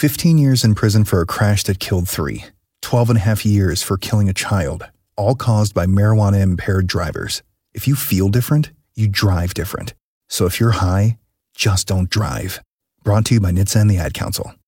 15 years in prison for a crash that killed 3. 12 and a half years for killing a child, all caused by marijuana-impaired drivers. If you feel different, you drive different. So if you're high, just don't drive. Brought to you by NHTSA and the Ad Council.